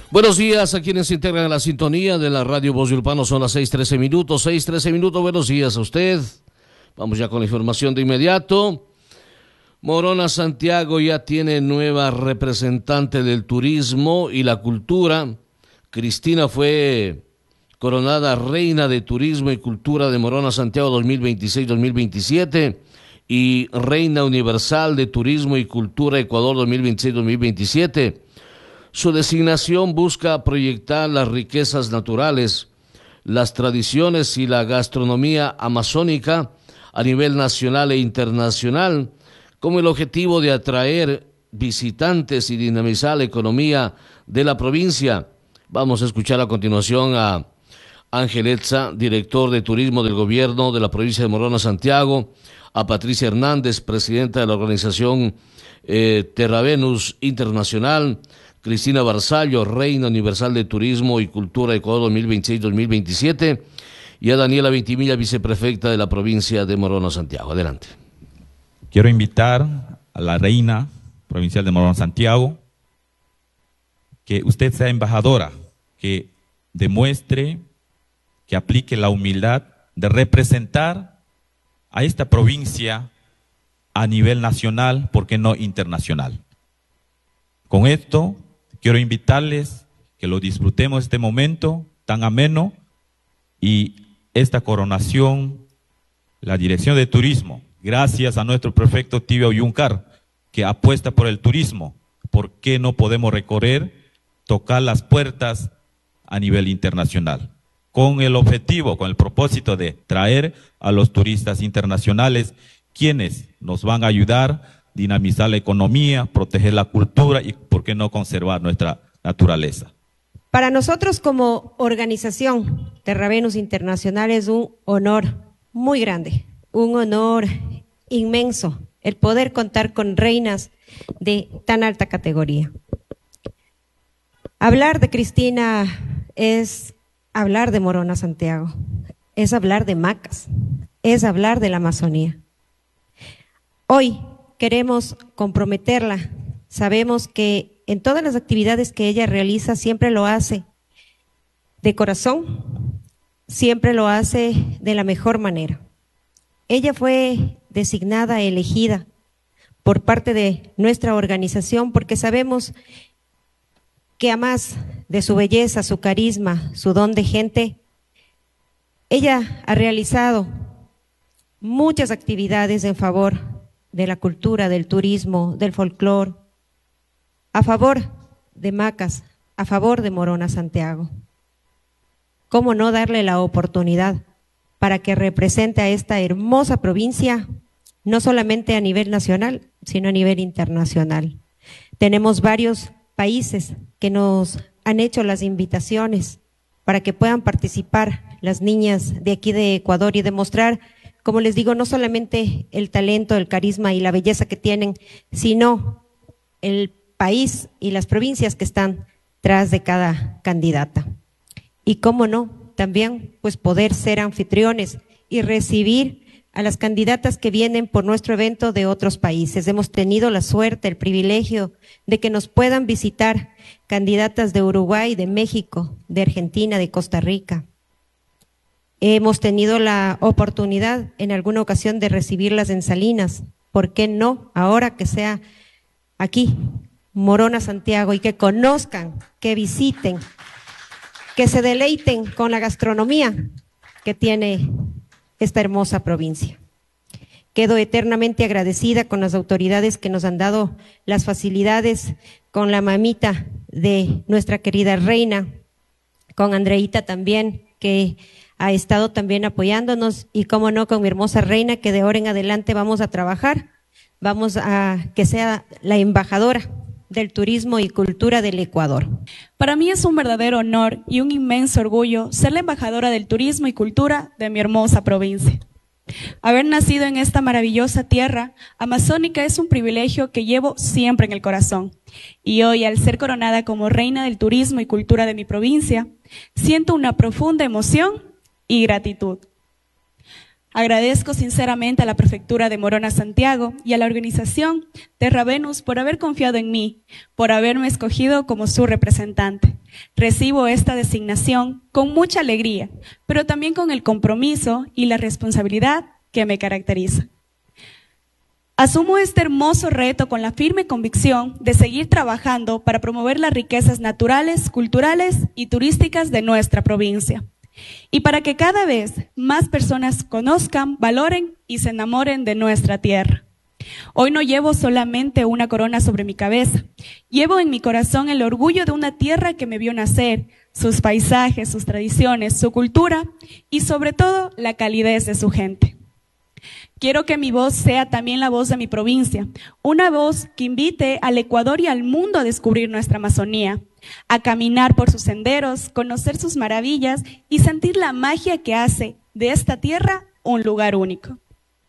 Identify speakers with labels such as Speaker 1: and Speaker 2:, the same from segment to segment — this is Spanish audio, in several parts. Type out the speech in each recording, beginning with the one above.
Speaker 1: Buenos días a quienes se integran a la sintonía de la Radio Voz de Ulpano. Son las 6:13 minutos, 6:13 minutos. Buenos días a usted. Vamos ya con la información de inmediato. Morona Santiago ya tiene nueva representante del turismo y la cultura. Cristina fue coronada reina de turismo y cultura de Morona Santiago 2026-2027 y reina universal de turismo y cultura Ecuador 2026-2027. Su designación busca proyectar las riquezas naturales, las tradiciones y la gastronomía amazónica a nivel nacional e internacional, con el objetivo de atraer visitantes y dinamizar la economía de la provincia. Vamos a escuchar a continuación a Ángel Etza, director de turismo del gobierno de la provincia de Morona Santiago, a Patricia Hernández, presidenta de la organización Terravenus Internacional, Cristina Barzallo, reina universal de turismo y cultura Ecuador 2026-2027, y a Daniela Ventimilla, viceprefecta de la provincia de Morona Santiago. Adelante.
Speaker 2: Quiero invitar a la reina provincial de Morona Santiago que usted sea embajadora, que demuestre, que aplique la humildad de representar a esta provincia a nivel nacional, ¿por qué no internacional? Con esto quiero invitarles que lo disfrutemos este momento tan ameno y esta coronación, la Dirección de Turismo, gracias a nuestro prefecto Tibio Yuncar, que apuesta por el turismo. ¿Por qué no podemos recorrer, tocar las puertas a nivel internacional? Con el objetivo, con el propósito de traer a los turistas internacionales, quienes nos van a ayudar a dinamizar la economía, proteger la cultura y, ¿por qué no, conservar nuestra naturaleza?
Speaker 3: Para nosotros como organización Terravenus Internacional es un honor muy grande, un honor inmenso el poder contar con reinas de tan alta categoría. Hablar de Cristina es hablar de Morona Santiago, es hablar de Macas, es hablar de la Amazonía. Hoy queremos comprometerla. Sabemos que en todas las actividades que ella realiza siempre lo hace de corazón, siempre lo hace de la mejor manera. Ella fue designada, elegida por parte de nuestra organización porque sabemos que a más de su belleza, su carisma, su don de gente, ella ha realizado muchas actividades en favor de la cultura, del turismo, del folclore, a favor de Macas, a favor de Morona Santiago. ¿Cómo no darle la oportunidad para que represente a esta hermosa provincia, no solamente a nivel nacional, sino a nivel internacional? Tenemos varios países que nos han hecho las invitaciones para que puedan participar las niñas de aquí de Ecuador y demostrar, como les digo, no solamente el talento, el carisma y la belleza que tienen, sino el país y las provincias que están tras de cada candidata. Y cómo no, también pues poder ser anfitriones y recibir a las candidatas que vienen por nuestro evento de otros países. Hemos tenido la suerte, el privilegio de que nos puedan visitar candidatas de Uruguay, de México, de Argentina, de Costa Rica. Hemos tenido la oportunidad en alguna ocasión de recibirlas en Salinas. ¿Por qué no? Ahora que sea aquí, Morona Santiago, y que conozcan, que visiten, que se deleiten con la gastronomía que tiene esta hermosa provincia. Quedo eternamente agradecida con las autoridades que nos han dado las facilidades, con la mamita de nuestra querida reina, con Andreita también, que ha estado también apoyándonos, y cómo no, con mi hermosa reina, que de ahora en adelante vamos a trabajar, vamos a que sea la embajadora del turismo y cultura del Ecuador.
Speaker 4: Para mí es un verdadero honor y un inmenso orgullo ser la embajadora del turismo y cultura de mi hermosa provincia. Haber nacido en esta maravillosa tierra amazónica es un privilegio que llevo siempre en el corazón. Y hoy, al ser coronada como reina del turismo y cultura de mi provincia, siento una profunda emoción y gratitud. Agradezco sinceramente a la Prefectura de Morona Santiago y a la organización Terra Venus por haber confiado en mí, por haberme escogido como su representante. Recibo esta designación con mucha alegría, pero también con el compromiso y la responsabilidad que me caracteriza. Asumo este hermoso reto con la firme convicción de seguir trabajando para promover las riquezas naturales, culturales y turísticas de nuestra provincia. Y para que cada vez más personas conozcan, valoren y se enamoren de nuestra tierra. Hoy no llevo solamente una corona sobre mi cabeza, llevo en mi corazón el orgullo de una tierra que me vio nacer, sus paisajes, sus tradiciones, su cultura y sobre todo la calidez de su gente. Quiero que mi voz sea también la voz de mi provincia, una voz que invite al Ecuador y al mundo a descubrir nuestra Amazonía, a caminar por sus senderos, conocer sus maravillas y sentir la magia que hace de esta tierra un lugar único.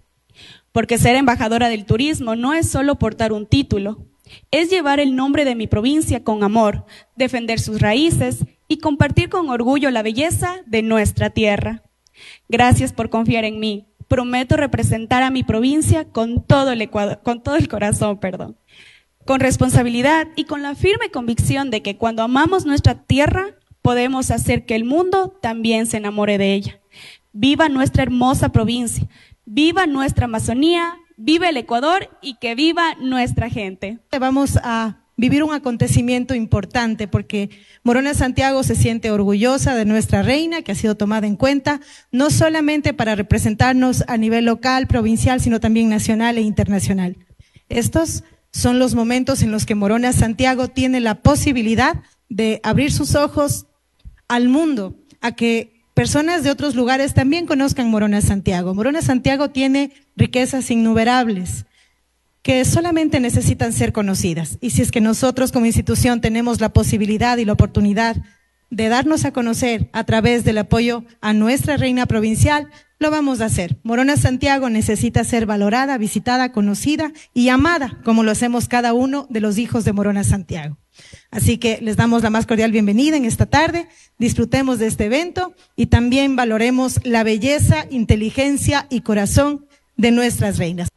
Speaker 4: Porque ser embajadora del turismo no es solo portar un título, es llevar el nombre de mi provincia con amor, defender sus raíces y compartir con orgullo la belleza de nuestra tierra. Gracias por confiar en mí. Prometo representar a mi provincia con todo el corazón, con responsabilidad y con la firme convicción de que cuando amamos nuestra tierra, podemos hacer que el mundo también se enamore de ella. Viva nuestra hermosa provincia, viva nuestra Amazonía, viva el Ecuador y que viva nuestra gente.
Speaker 5: Vamos a vivir un acontecimiento importante porque Morona Santiago se siente orgullosa de nuestra reina que ha sido tomada en cuenta, no solamente para representarnos a nivel local, provincial, sino también nacional e internacional. Estos son los momentos en los que Morona Santiago tiene la posibilidad de abrir sus ojos al mundo, a que personas de otros lugares también conozcan Morona Santiago. Morona Santiago tiene riquezas innumerables que solamente necesitan ser conocidas. Y si es que nosotros como institución tenemos la posibilidad y la oportunidad de darnos a conocer a través del apoyo a nuestra reina provincial, lo vamos a hacer. Morona Santiago necesita ser valorada, visitada, conocida y amada, como lo hacemos cada uno de los hijos de Morona Santiago. Así que les damos la más cordial bienvenida en esta tarde, disfrutemos de este evento y también valoremos la belleza, inteligencia y corazón de nuestras reinas.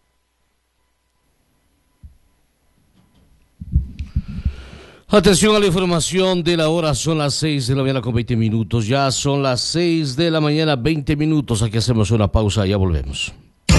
Speaker 1: Atención a la información de la hora, son las 6 de la mañana con 20 minutos, ya son las 6 de la mañana 20 minutos, aquí hacemos una pausa, ya volvemos.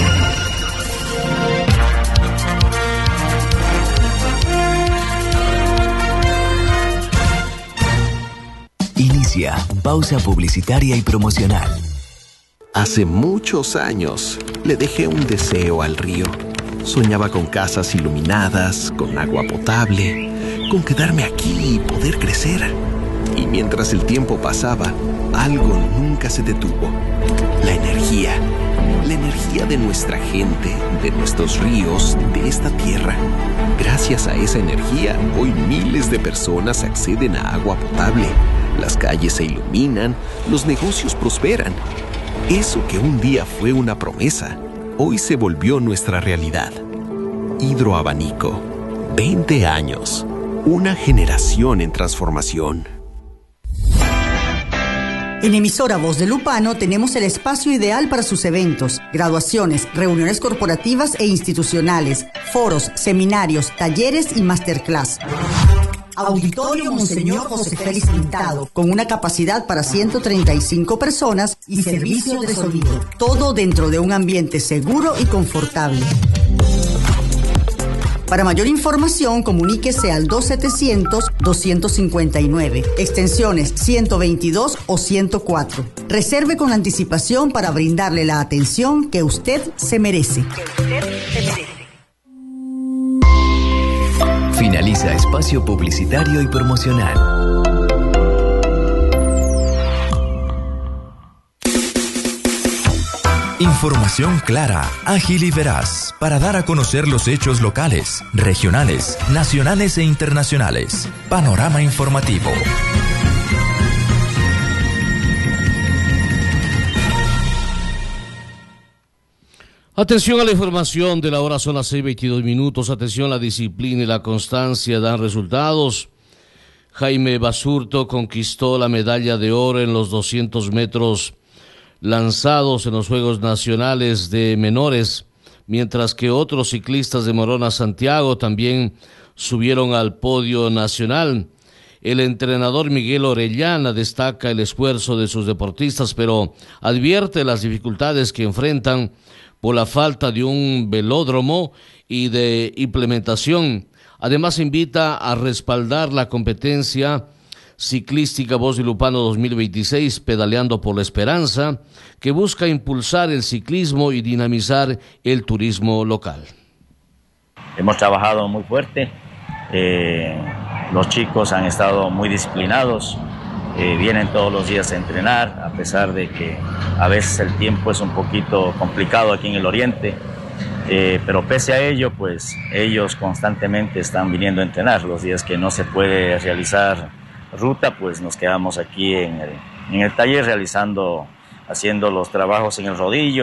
Speaker 6: Inicia pausa publicitaria y promocional. Hace muchos años le dejé un deseo al río. Soñaba con casas iluminadas, con agua potable, con quedarme aquí y poder crecer. Y mientras el tiempo pasaba, algo nunca se detuvo. La energía de nuestra gente, de nuestros ríos, de esta tierra. Gracias a esa energía, hoy miles de personas acceden a agua potable. Las calles se iluminan, los negocios prosperan. Eso que un día fue una promesa, hoy se volvió nuestra realidad. Hidroabanico, 20 años. Una generación en transformación.
Speaker 7: En Emisora Voz de Lupano tenemos el espacio ideal para sus eventos, graduaciones, reuniones corporativas e institucionales, foros, seminarios, talleres y masterclass. Auditorio Monseñor José Félix Pintado, con una capacidad para 135 personas y servicio de sonido. Todo dentro de un ambiente seguro y confortable. Para mayor información, comuníquese al 2700-259, extensiones 122 o 104. Reserve con anticipación para brindarle la atención que usted se merece.
Speaker 6: Finaliza espacio publicitario y promocional. Información clara, ágil y veraz para dar a conocer los hechos locales, regionales, nacionales e internacionales. Panorama informativo.
Speaker 1: Atención a la información de la hora, son las 6:22 minutos. Atención, la disciplina y la constancia dan resultados. Jaime Basurto conquistó la medalla de oro en los 200 metros lanzados en los Juegos Nacionales de Menores, mientras que otros ciclistas de Morona Santiago también subieron al podio nacional. El entrenador Miguel Orellana destaca el esfuerzo de sus deportistas, pero advierte las dificultades que enfrentan por la falta de un velódromo y de implementación. Además, invita a respaldar la competencia ciclística Voz de Lupano 2026, Pedaleando por la Esperanza, que busca impulsar el ciclismo y dinamizar el turismo local.
Speaker 8: Hemos trabajado muy fuerte, los chicos han estado muy disciplinados, vienen todos los días a entrenar, a pesar de que a veces el tiempo es un poquito complicado aquí en el oriente, pero pese a ello, pues ellos constantemente están viniendo a entrenar. Los días que no se puede realizar ruta, pues nos quedamos aquí en el taller haciendo los trabajos en el rodillo.